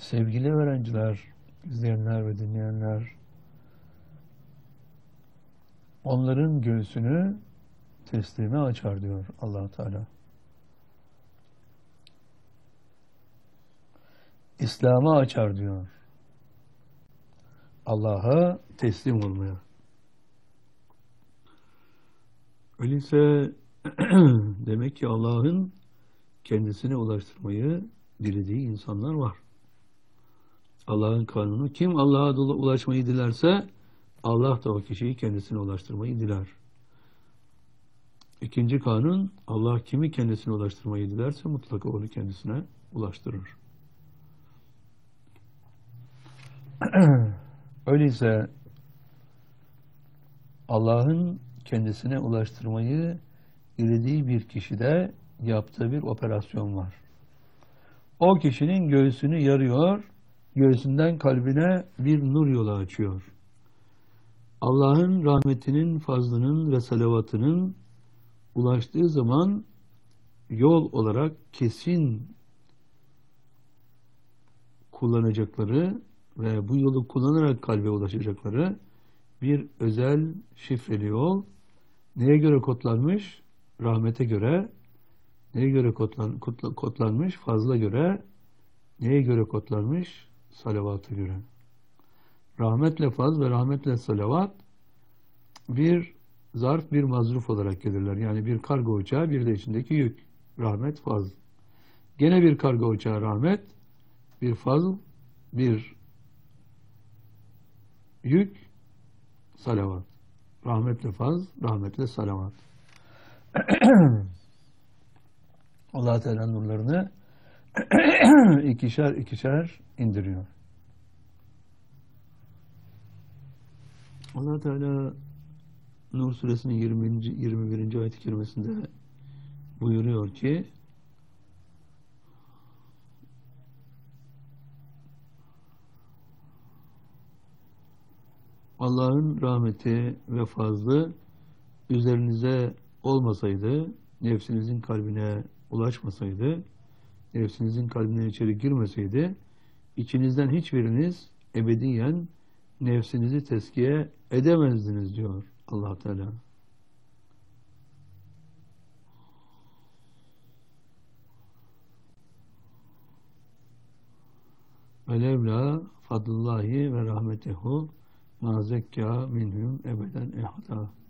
Sevgili öğrenciler, izleyenler ve dinleyenler, onların göğsünü teslime açar diyor Allah Teala. İslam'a açar diyor. Allah'a teslim olmaya. Öyleyse demek ki Allah'ın kendisine ulaştırmayı dilediği insanlar var. Allah'ın kanunu, kim Allah'a ulaşmayı dilerse Allah da o kişiyi kendisine ulaştırmayı diler. İkinci kanun, Allah kimi kendisine ulaştırmayı dilerse mutlaka onu kendisine ulaştırır. Öyleyse Allah'ın kendisine ulaştırmayı dilediği bir kişide yaptığı bir operasyon var. O kişinin göğsünü yarıyor, göğsünden kalbine bir nur yolu açıyor. Allah'ın rahmetinin, fazlının ve salavatının ulaştığı zaman yol olarak kesin kullanacakları ve bu yolu kullanarak kalbe ulaşacakları bir özel şifreli yol neye göre kodlanmış? Rahmete göre. Neye göre kodlanmış? Fazla göre. Neye göre kodlanmış? Salavata göre. Rahmetle faz ve rahmetle salavat bir zarf, bir mazruf olarak gelirler. Yani bir kargo uçağı, bir de içindeki yük. Rahmet, faz. Gene bir kargo uçağı rahmet, bir faz, bir yük, salavat. Rahmetle faz, rahmetle salavat. Allah Teala nurlarını ikişer ikişer indiriyor. Allah Teala Nur suresinin 21. ayet-i kerimesinde buyuruyor ki Allah'ın rahmeti ve fazlı üzerinize olmasaydı, nefsinizin kalbine ulaşmasaydı, nefsinizin kalbine içeri girmeseydi, içinizden hiçbiriniz ebediyen nefsinizi tezkiye edemezdiniz diyor Allah Teala. Velevla fadlullahi ve rahmetehu ma zekka minhum ebeden ehada.